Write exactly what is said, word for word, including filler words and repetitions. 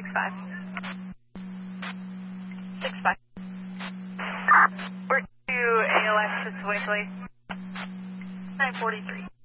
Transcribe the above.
five. six five. We're to A L X this way, please. nine forty-three.